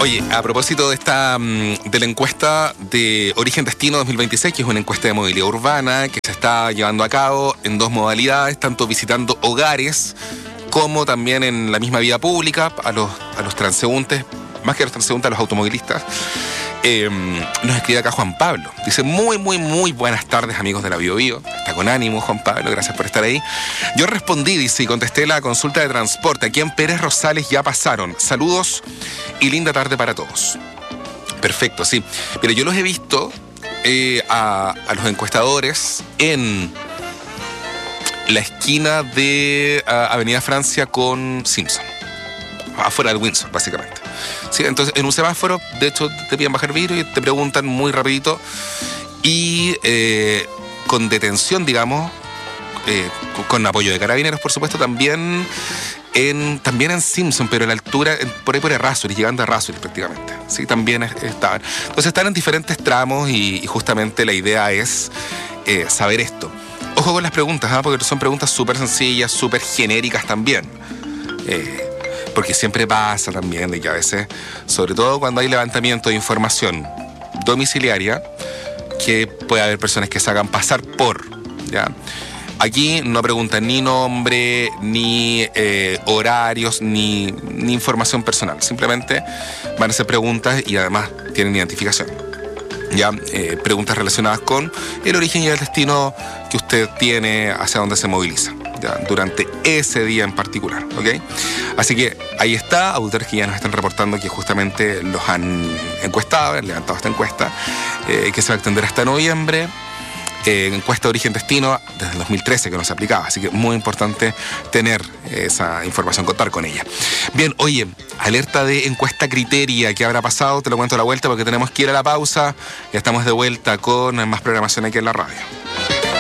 Oye, a propósito de esta de la encuesta de Origen Destino 2026, que es una encuesta de movilidad urbana que se está llevando a cabo en dos modalidades, tanto visitando hogares como también en la misma vía pública, a los transeúntes, más que a los transeúntes, a los automovilistas. Nos escribe acá Juan Pablo. Dice, muy buenas tardes, amigos de la Bio Bio. Está con ánimo, Juan Pablo, gracias por estar ahí. Yo respondí, dice, y contesté la consulta de transporte. Aquí en Pérez Rosales ya pasaron. Saludos y linda tarde para todos. Perfecto, sí. Pero yo los he visto a los encuestadores en la esquina de Avenida Francia con Simpson, afuera del Windsor, básicamente. Sí, entonces, en un semáforo, de hecho, te piden bajar vidrio y te preguntan muy rapidito y con detención, digamos, con apoyo de carabineros, por supuesto, también en Simpson, pero a la altura, por ahí por Errázuriz, llegando a Errázuriz prácticamente. Sí, también estaban. Entonces están en diferentes tramos y justamente la idea es saber esto. Ojo con las preguntas, porque son preguntas súper sencillas, súper genéricas también. Porque siempre pasa también de que a veces, sobre todo cuando hay levantamiento de información domiciliaria, que puede haber personas que se hagan pasar por, ¿ya? Aquí no preguntan ni nombre, ni horarios, ni información personal. Simplemente van a hacer preguntas y además tienen identificación. ¿Ya? Preguntas relacionadas con el origen y el destino que usted tiene, hacia dónde se moviliza, ¿ya? Durante ese día en particular, ¿ok? Así que ahí está, auditores que ya nos están reportando que justamente los han encuestado, han levantado esta encuesta, que se va a extender hasta noviembre. Encuesta de origen-destino desde el 2013 que no se aplicaba, así que muy importante tener esa información, contar con ella. Bien, oye, alerta de encuesta Criteria, ¿qué habrá pasado? Te lo cuento a la vuelta porque tenemos que ir a la pausa. Ya estamos de vuelta con más programación aquí en la radio.